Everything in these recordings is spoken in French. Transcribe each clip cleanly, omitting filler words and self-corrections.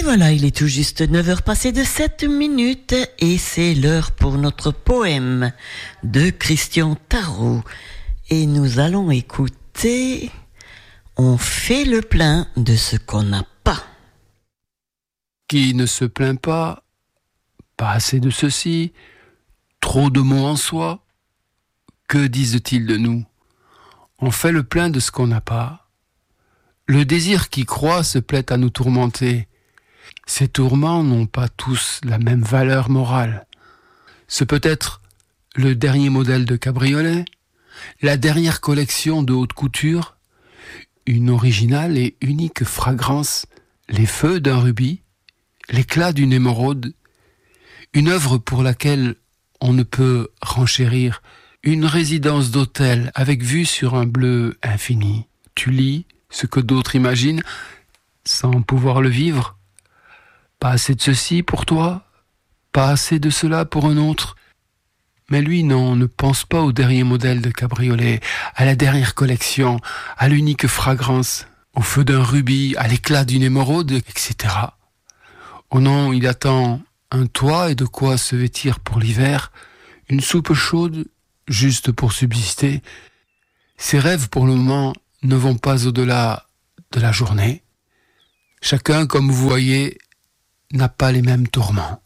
voilà, il est tout juste 9h passées de 7 minutes et c'est l'heure pour notre poème de Christian Tarot. Et nous allons écouter « On fait le plein de ce qu'on n'a pas ». Qui ne se plaint pas assez de ceci, trop de mots en soi, que disent-ils de nous? On fait le plein de ce qu'on n'a pas. Le désir qui croît se plaît à nous tourmenter. Ces tourments n'ont pas tous la même valeur morale. Ce peut être le dernier modèle de cabriolet, la dernière collection de haute couture, une originale et unique fragrance, les feux d'un rubis, l'éclat d'une émeraude, une œuvre pour laquelle on ne peut renchérir, une résidence d'hôtel avec vue sur un bleu infini. Tu lis ce que d'autres imaginent sans pouvoir le vivre. Pas assez de ceci pour toi, pas assez de cela pour un autre. Mais lui, non, ne pense pas au dernier modèle de cabriolet, à la dernière collection, à l'unique fragrance, au feu d'un rubis, à l'éclat d'une émeraude, etc. Oh non, il attend un toit et de quoi se vêtir pour l'hiver, une soupe chaude juste pour subsister. Ses rêves pour le moment ne vont pas au-delà de la journée. Chacun, comme vous voyez, n'a pas les mêmes tourments.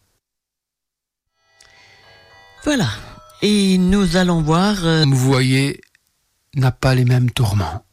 Voilà, et nous allons voir... Comme vous voyez, n'a pas les mêmes tourments.